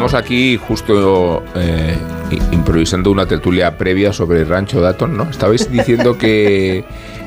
Estamos aquí justo improvisando una tertulia previa sobre Rancho Dawson, ¿no? Estabais diciendo que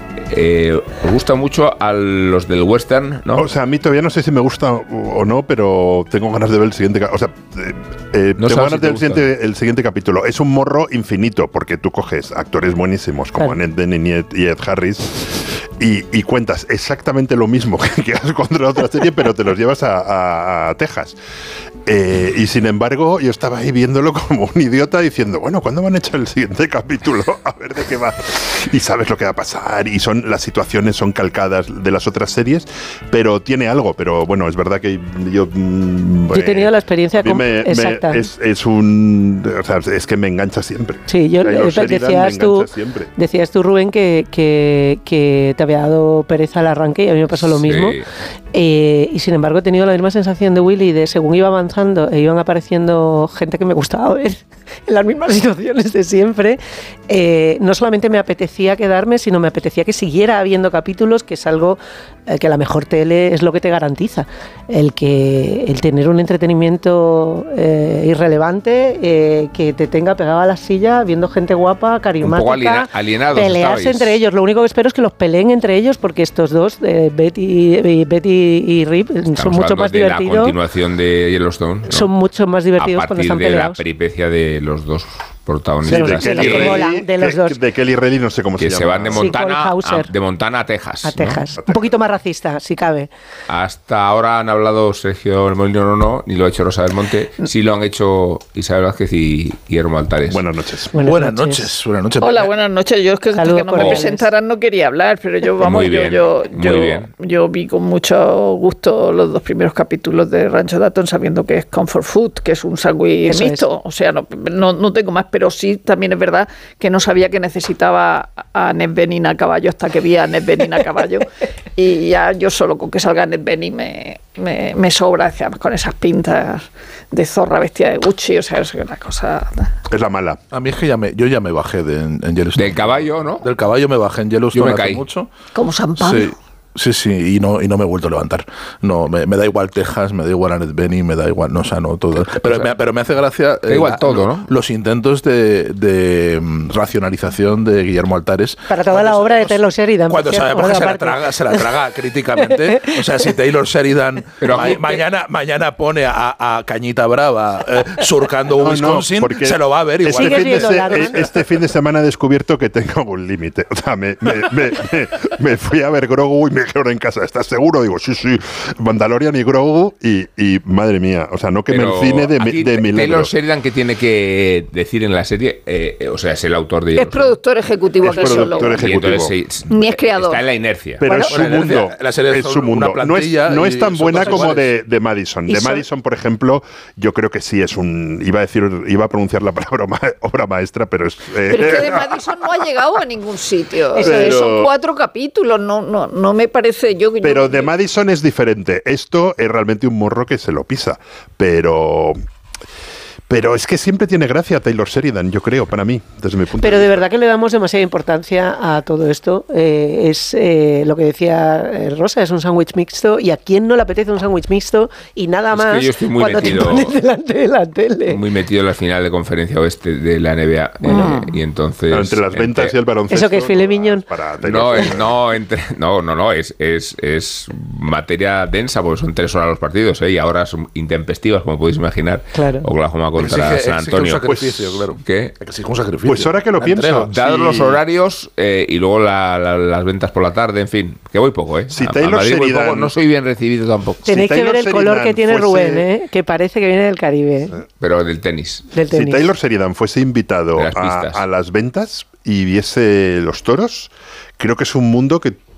os gusta mucho a los del western, ¿no? O sea, a mí todavía no sé si me gusta o no, pero tengo ganas de ver el siguiente. O sea, no tengo ganas si de ver el siguiente capítulo. Es un morro infinito, porque tú coges actores buenísimos como Annette Bening y Ed Harris y cuentas exactamente lo mismo que has contado en otra serie, pero te los llevas a Texas. Y sin embargo, yo estaba ahí viéndolo como un idiota diciendo, bueno, ¿cuándo van a echar el siguiente capítulo? A ver de qué va. Y sabes lo que va a pasar y las situaciones son calcadas de las otras series, pero tiene algo. Pero bueno, es verdad que yo he tenido la experiencia exacta. O sea, es que me engancha siempre. Sí, yo decías tú, Rubén, que te había dado pereza el arranque y a mí me pasó lo mismo. Y sin embargo he tenido la misma sensación de Willy, de según iba avanzando e iban apareciendo gente que me gustaba ver en las mismas situaciones de siempre, no solamente me apetecía quedarme, sino me apetecía que siguiera habiendo capítulos, que es algo que la mejor tele es lo que te garantiza, el tener un entretenimiento irrelevante, que te tenga pegado a la silla viendo gente guapa, carismática, un poco alienados pelearse estabais entre ellos. Lo único que espero es que los peleen entre ellos, porque estos dos, Betty y Rip, son mucho más divertidos. La continuación de Yellowstone, ¿no? Son mucho más divertidos cuando están peleados. A partir de la peripecia de los dos protagonistas. De Kelly Reilly, no sé cómo se llama. Que se van de Montana a Texas. A Texas. ¿no? Un poquito más racista, si cabe. Hasta ahora han hablado Sergio del Molino, no, ni lo ha hecho Rosa del Monte. Sí lo han hecho Isabel Vázquez y Guillermo Altares. Buenas noches. Buenas noches. Hola, buenas noches. Yo es que hasta que no me presentaran no quería hablar, pero yo, vamos, yo vi con mucho gusto los 2 primeros capítulos de Rancho Dawson, sabiendo que es comfort food, que es un sándwich mixto. O sea, no tengo más, pero sí también es verdad que no sabía que necesitaba a Annette Bening a caballo hasta que vi a Annette Bening a caballo. Y ya yo solo con que salga Annette Bening me sobra, con esas pintas de zorra vestida de Gucci, o sea, es una cosa. Es la mala. A mí es que yo ya me bajé en Yellowstone. Del caballo, ¿no? Del caballo me bajé en Yellowstone. Yo me caí mucho. Como San Pablo. Sí, y no me he vuelto a levantar. No, me da igual Texas, me da igual Annette Bening, me da igual, no, o sea, no, todo. Pero me hace gracia da igual todo, ¿no? Los intentos de racionalización de Guillermo Altares. Para toda la obra de Taylor Sheridan. Cuando sabemos que se la traga críticamente. O sea, si Taylor Sheridan mañana pone a Cañita Brava surcando Wisconsin, se lo va a ver igual. Este fin de semana he descubierto que tengo un límite. O sea, me fui a ver Grogu y me quedo en casa. ¿Estás seguro? Digo, sí, Mandalorian y Grogu y madre mía, o sea, no que me encine de milagro. Taylor Sheridan, ¿qué tiene que decir en la serie? O sea, es el autor de... Es productor ejecutivo, que solo. Ni es creador. Está en la inercia. Pero es su mundo. La serie es su mundo. No es tan buena como de Madison. De Madison, por ejemplo, yo creo que sí es iba a pronunciar la palabra obra maestra, pero es... Pero es que de Madison no ha llegado a ningún sitio. Son 4 capítulos, no me parece... Pero de Madison es diferente. Esto es realmente un morro que se lo pisa. Pero es que siempre tiene gracia Taylor Sheridan, yo creo, para mí, desde mi punto de vista. Pero de verdad que le damos demasiada importancia a todo esto. Es lo que decía Rosa, es un sándwich mixto. ¿Y a quién no le apetece un sándwich mixto? Y nada más que yo estoy muy cuando metido, te pones delante de la tele. Muy metido en la final de conferencia oeste de la NBA. Y entonces... Pero entre las ventas y el baloncesto... ¿Eso que es filet mignon? Es materia densa, porque son 3 horas los partidos, y ahora son intempestivas, como podéis imaginar. Claro. Oklahoma contra San Antonio. Un sacrificio, claro. ¿Qué? Exige un sacrificio. Pues ahora que lo pienso, dados los horarios y luego las ventas por la tarde, en fin, que voy poco, Si a Taylor Madrid Sheridan, voy poco, no soy bien recibido tampoco. Tenéis que ver el color que tiene Rubén, que parece que viene del Caribe. Pero del tenis. Si Taylor Sheridan fuese invitado a las ventas y viese los toros, creo que es un mundo que